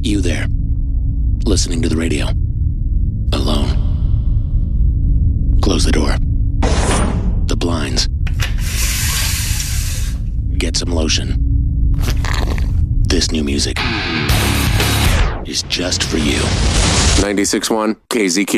You there, listening to the radio, alone. Close the door, the blinds. Get some lotion. This new music is just for you. 96.1 KZQ.